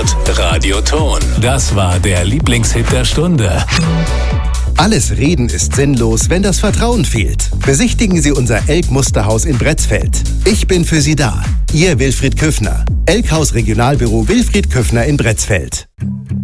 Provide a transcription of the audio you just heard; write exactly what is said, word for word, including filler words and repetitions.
Radioton. Das war der Lieblingshit der Stunde. Alles Reden ist sinnlos, wenn das Vertrauen fehlt. Besichtigen Sie unser Elk-Musterhaus in Bretzfeld. Ich bin für Sie da. Ihr Wilfried Küffner. Elkhaus Regionalbüro Wilfried Küffner in Bretzfeld.